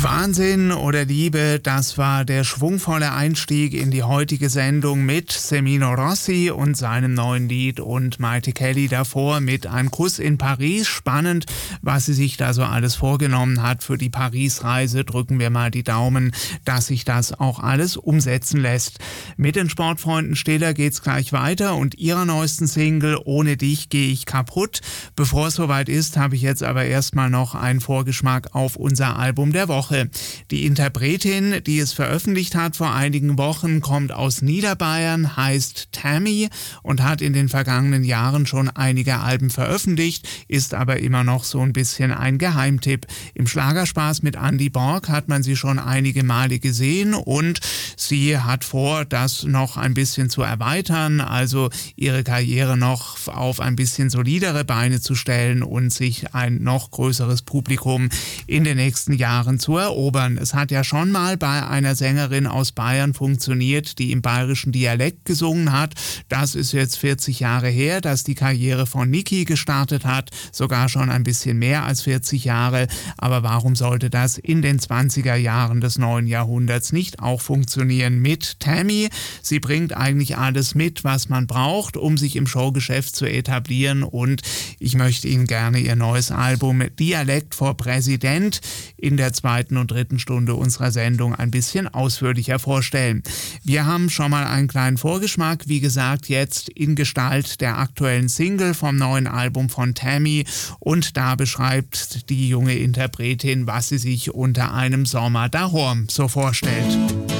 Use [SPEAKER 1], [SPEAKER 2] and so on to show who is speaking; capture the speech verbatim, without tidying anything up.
[SPEAKER 1] Wahnsinn oder Liebe, das war der schwungvolle Einstieg in die heutige Sendung mit Semino Rossi und seinem neuen Lied und Maite Kelly davor mit Ein Kuss in Paris. Spannend, was sie sich da so alles vorgenommen hat für die Paris-Reise. Drücken wir mal die Daumen, dass sich das auch alles umsetzen lässt. Mit den Sportfreunden Stiller geht's gleich weiter und ihrer neuesten Single Ohne dich gehe ich kaputt. Bevor es soweit ist, habe ich jetzt aber erstmal noch einen Vorgeschmack auf unser Album der Woche. Die Interpretin, die es veröffentlicht hat vor einigen Wochen, kommt aus Niederbayern, heißt Tammy und hat in den vergangenen Jahren schon einige Alben veröffentlicht, ist aber immer noch so ein bisschen ein Geheimtipp. Im Schlagerspaß mit Andy Borg hat man sie schon einige Male gesehen und sie hat vor, das noch ein bisschen zu erweitern, also ihre Karriere noch auf ein bisschen solidere Beine zu stellen und sich ein noch größeres Publikum in den nächsten Jahren zu erobern. Es hat ja schon mal bei einer Sängerin aus Bayern funktioniert, die im bayerischen Dialekt gesungen hat. Das ist jetzt vierzig Jahre her, dass die Karriere von Niki gestartet hat, sogar schon ein bisschen mehr als vierzig Jahre. Aber warum sollte das in den zwanziger Jahren des neuen Jahrhunderts nicht auch funktionieren mit Tammy? Sie bringt eigentlich alles mit, was man braucht, um sich im Showgeschäft zu etablieren und ich möchte Ihnen gerne ihr neues Album Dialekt vor Präsident in der zweiten und dritten Stunde unserer Sendung ein bisschen ausführlicher vorstellen. Wir haben schon mal einen kleinen Vorgeschmack, wie gesagt, jetzt in Gestalt der aktuellen Single vom neuen Album von Tammy und da beschreibt die junge Interpretin, was sie sich unter einem Sommer daheim so vorstellt.